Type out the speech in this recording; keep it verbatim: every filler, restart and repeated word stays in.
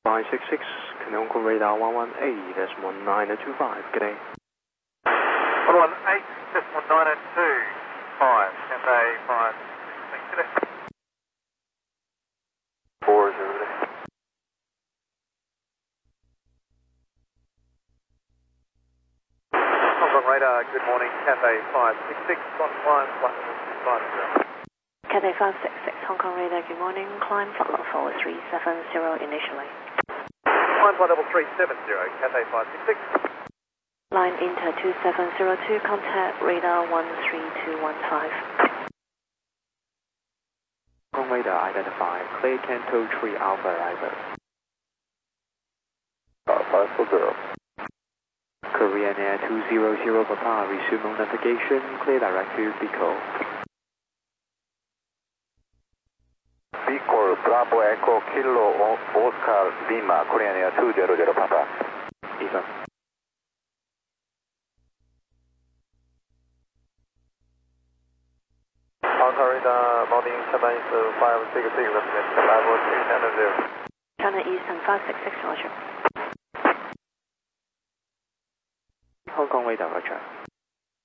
five six six, Canonical radar one one eight, decimal nine two five, good day. one one eight, decimal nine two five, Cathay five six six, good day. four zero, good day. Hong Kong radar, good morning, Cathay five six six, on climb, flight level two five zero. Cathay five six six, Hong Kong radar, good morning, climb flight level three seven zero initially. Climb flight level three seven zero, Cathay five six six. Line Inter two seven zero two, contact radar one three two one five. Hong Kong radar identified, clear Canto three Alpha arrival. Uh, five four zero. Korean Air two zero zero Papa, resume on navigation, clear direct to Bicol. Bicol, Bravo Echo, Kilo, Oscar, Lima, Korean Air two zero zero Papa. Ethan. Hong Kong radar, morning, China Eastern five six six, represent level two zero zero. China Eastern five six six, roger. Hong Kong radar, roger.